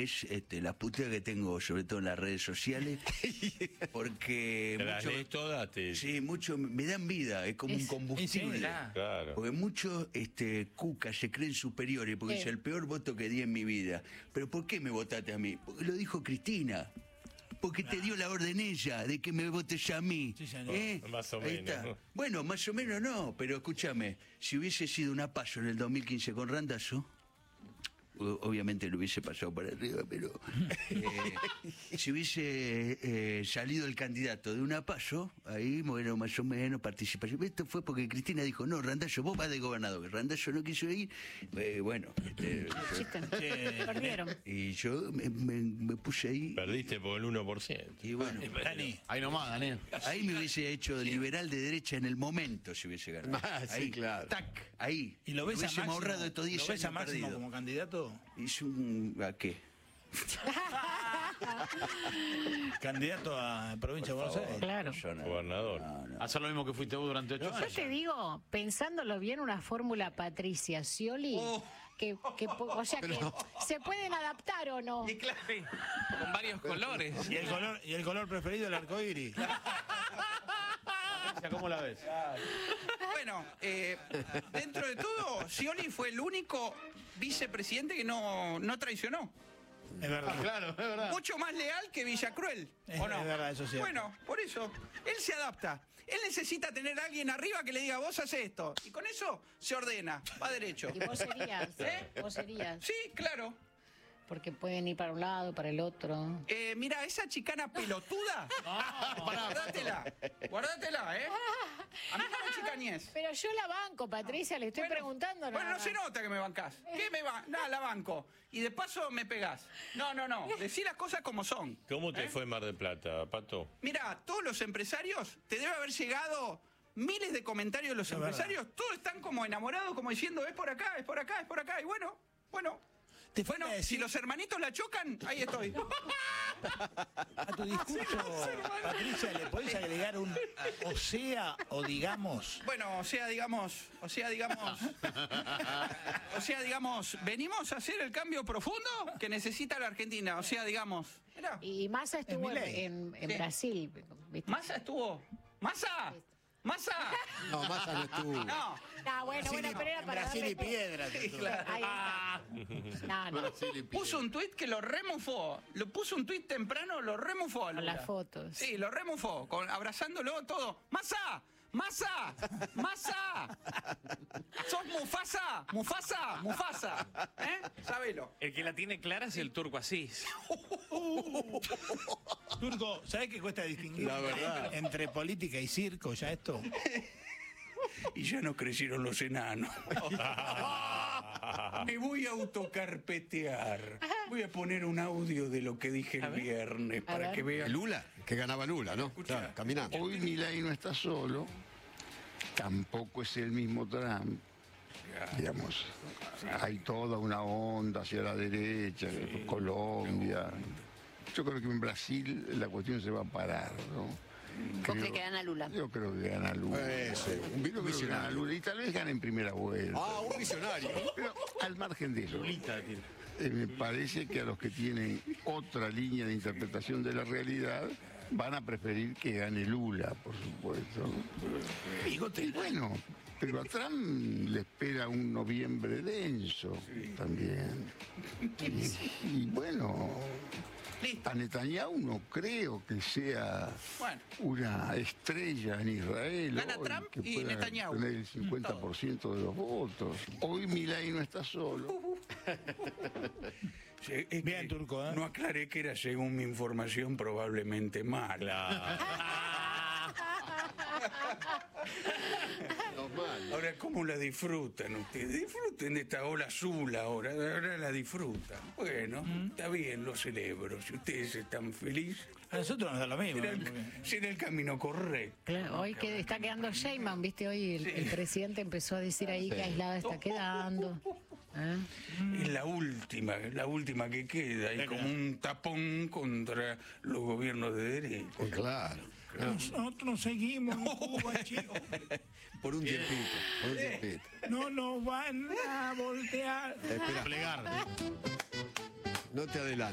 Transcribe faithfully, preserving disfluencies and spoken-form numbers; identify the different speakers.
Speaker 1: es este, la puteada que tengo, sobre todo en las redes sociales, porque...
Speaker 2: ¿Te las
Speaker 1: mucho,
Speaker 2: lees todas? Te...
Speaker 1: Sí, mucho, me dan vida, es como es, un combustible.
Speaker 2: Sí, claro.
Speaker 1: Porque muchos este, cucas se creen superiores, porque
Speaker 3: sí.
Speaker 1: es el peor voto que di en mi vida. ¿Pero por qué me votaste a mí? Porque lo dijo Cristina. Porque te dio la orden ella de que me votes a mí.
Speaker 4: Sí, señor.
Speaker 1: ¿Eh?
Speaker 2: Más o
Speaker 1: Ahí
Speaker 2: menos.
Speaker 1: está. Bueno, más o menos no, pero escúchame, si hubiese sido una paso en el dos mil quince con Randazzo, obviamente lo hubiese pasado para arriba, pero eh, si hubiese eh, salido el candidato de una paso, ahí, bueno, más o menos participación. Esto fue porque Cristina dijo, no, Randazzo, vos vas de gobernador. Randazzo no quiso ir, eh, bueno. Este,
Speaker 3: Chiste. Perdieron.
Speaker 1: y yo me, me, me puse ahí.
Speaker 2: Perdiste por el uno por ciento.
Speaker 1: Y bueno,
Speaker 4: Dani.
Speaker 5: Ahí nomás, Daniel.
Speaker 1: ahí me hubiese hecho liberal de derecha en el momento si hubiese ganado.
Speaker 5: Ah, sí,
Speaker 1: ahí,
Speaker 5: claro.
Speaker 1: tac, ahí.
Speaker 4: ¿Y lo ves a
Speaker 1: Hubiésemos
Speaker 4: Máximo,
Speaker 1: ahorrado estos diez
Speaker 4: ¿lo ves a
Speaker 1: años
Speaker 4: Máximo
Speaker 1: perdidos.
Speaker 4: como candidato?
Speaker 1: Hizo un... ¿A qué?
Speaker 4: Candidato a provincia de Buenos Aires.
Speaker 3: Claro.
Speaker 1: Yo no-
Speaker 2: Gobernador.
Speaker 1: no, no.
Speaker 5: Hacer lo mismo que fuiste vos durante ocho
Speaker 3: Yo
Speaker 5: años.
Speaker 3: te digo, pensándolo bien, una fórmula Patricia Scioli, que, que, o sea, que se pueden adaptar o no.
Speaker 6: Y claro, sí, con varios colores.
Speaker 4: ¿Y el color, y el color preferido, el arco iris?
Speaker 5: ¿Cómo la ves?
Speaker 6: Bueno, eh, dentro de todo, Scioli fue el único vicepresidente que no, no traicionó.
Speaker 4: Es verdad.
Speaker 5: Claro, es verdad.
Speaker 6: Mucho más leal que Villacruel,
Speaker 4: Es-
Speaker 6: ¿o no?
Speaker 4: es verdad, eso sí.
Speaker 6: Bueno, por eso, él se adapta. Él necesita tener a alguien arriba que le diga, vos haces esto. Y con eso se ordena, va derecho.
Speaker 3: Y vos serías,
Speaker 6: ¿Eh?
Speaker 3: vos serías,
Speaker 6: Sí, claro.
Speaker 3: porque pueden ir para un lado, para el otro.
Speaker 6: Eh, mira, esa chicana pelotuda, guardátela, guardátela, ¿eh? A mí no me chicañes.
Speaker 3: Pero yo la banco, Patricia, le estoy
Speaker 6: Bueno,
Speaker 3: preguntando.
Speaker 6: Bueno,
Speaker 3: nada
Speaker 6: no se
Speaker 3: más.
Speaker 6: nota que me bancás. ¿Qué me va? Nada, la banco. Y de paso me pegás. No, no, no. Decí las cosas como son.
Speaker 2: ¿Cómo te
Speaker 6: ¿Eh?
Speaker 2: fue en Mar del Plata, Pato?
Speaker 6: Mira, todos los empresarios, te debe haber llegado miles de comentarios de los
Speaker 4: Es
Speaker 6: empresarios. Todos están como enamorados, como diciendo, es por acá, es por acá, es por acá. Y bueno, bueno.
Speaker 4: Te falta
Speaker 6: Bueno, si
Speaker 4: decir
Speaker 6: los hermanitos la chocan, ahí estoy.
Speaker 4: a tu discurso, Patricia, ¿le podés agregar un o sea o digamos?
Speaker 6: Bueno, o sea, digamos, o sea, digamos, o sea, digamos, venimos a hacer el cambio profundo que necesita la Argentina. O sea, digamos, mirá,
Speaker 3: Y Massa estuvo en,
Speaker 4: Milei.
Speaker 3: en, en
Speaker 6: Sí.
Speaker 3: Brasil. ¿viste?
Speaker 6: Massa estuvo. ¡Massa! ¡Massa!
Speaker 5: No, Massa no estuvo.
Speaker 6: No.
Speaker 3: No, bueno, bueno, pero era
Speaker 4: En
Speaker 3: para
Speaker 4: Brasil y
Speaker 3: darle-
Speaker 4: piedras.
Speaker 6: Sí, claro.
Speaker 3: Ahí está. No, no,
Speaker 5: Brasil y
Speaker 6: Puso un tuit que lo remufó. Lo puso un tuit temprano, lo remufó. a
Speaker 3: con
Speaker 6: Lula.
Speaker 3: las fotos.
Speaker 6: Sí, lo remufó, con, abrazándolo todo. ¡Massa! ¡Massa! ¡Massa! ¡Sos Mufasa! ¡Mufasa! ¡Mufasa! ¿Eh? Sabelo.
Speaker 7: El que la tiene clara es el Turco Asís.
Speaker 4: Turco, ¿sabés qué cuesta distinguir
Speaker 5: La verdad.
Speaker 4: entre política y circo ya esto?
Speaker 1: Y ya no crecieron los enanos. Me voy a autocarpetear. Voy a poner un audio de lo que dije el viernes
Speaker 3: A
Speaker 1: para
Speaker 3: ver.
Speaker 1: que vean.
Speaker 5: Lula, que ganaba Lula, ¿no? Claro, caminando.
Speaker 8: Hoy Milei no está solo, tampoco es el mismo Trump. Digamos, hay toda una onda hacia la derecha, Colombia. Yo creo que en Brasil la cuestión se va a parar, ¿no?
Speaker 9: ¿Vos crees que gana Lula?
Speaker 8: Yo creo que gana Lula.
Speaker 5: Ese, un vino
Speaker 8: Yo creo que
Speaker 5: visionario.
Speaker 8: gana Lula y tal vez gane en primera vuelta.
Speaker 5: Ah, un visionario.
Speaker 8: Pero al margen de eso,
Speaker 5: Lulita tiene.
Speaker 8: eh, me parece que a los que tienen otra línea de interpretación de la realidad van a preferir que gane Lula, por supuesto. Y bueno, pero a Trump le espera un noviembre denso también. Y, y bueno,
Speaker 6: Listo.
Speaker 8: a Netanyahu no creo que sea
Speaker 6: Bueno.
Speaker 8: una estrella en Israel.
Speaker 6: Gana
Speaker 8: hoy,
Speaker 6: Trump
Speaker 8: que
Speaker 6: y
Speaker 8: pueda
Speaker 6: Netanyahu.
Speaker 8: tener el cincuenta por ciento de los votos. Hoy Milei no está solo.
Speaker 1: Sí, es que
Speaker 4: Bien, Turco, ¿eh?
Speaker 1: No aclaré que era, según mi información, probablemente mala.
Speaker 5: Normal.
Speaker 1: Ahora, ¿cómo la disfrutan ustedes? Disfruten de esta ola azul ahora, ahora la disfrutan. Bueno, está bien, lo celebro. Si ustedes están felices,
Speaker 4: A nosotros nos da lo mismo.
Speaker 1: será
Speaker 4: ¿eh?
Speaker 1: el, será el camino correcto.
Speaker 3: Claro, hoy que está quedando Sheinbaum, viste, hoy el, el presidente empezó a decir ahí que aislada está quedando. ¿Eh?
Speaker 1: Es la última, la última que queda, y como un tapón contra los gobiernos de derecha.
Speaker 5: Claro.
Speaker 4: Nosotros seguimos en Cuba, chicos.
Speaker 5: Por un tiempito, por un tiempito.
Speaker 4: No nos van a voltear.
Speaker 5: Espera. Plegar. No te adelantes.